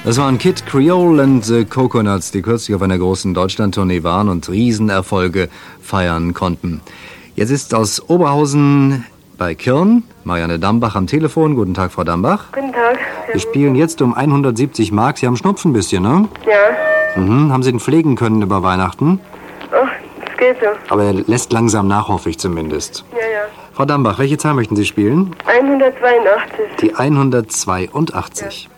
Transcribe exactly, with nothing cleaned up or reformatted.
Das waren Kid Creole and the Coconuts, die kürzlich auf einer großen Deutschlandtournee waren und Riesenerfolge feiern konnten. Jetzt ist aus Oberhausen bei Kirn Marianne Dambach am Telefon. Guten Tag, Frau Dambach. Guten Tag. Wir spielen jetzt um hundertsiebzig Mark. Sie haben Schnupfen ein bisschen, ne? Ja. Mhm. Haben Sie den pflegen können über Weihnachten? Ach, das geht so. Aber er lässt langsam nach, hoffe ich zumindest. Ja, ja. Frau Dambach, welche Zahl möchten Sie spielen? hundertzweiundachtzig. Die hundertzweiundachtzig. Ja.